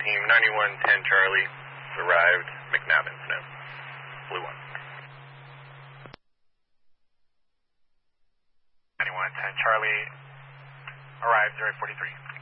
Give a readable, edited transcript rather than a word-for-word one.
team 9110 Charlie arrived, McNabbin, Snow. Blue 1. 9110 Charlie arrived, 043.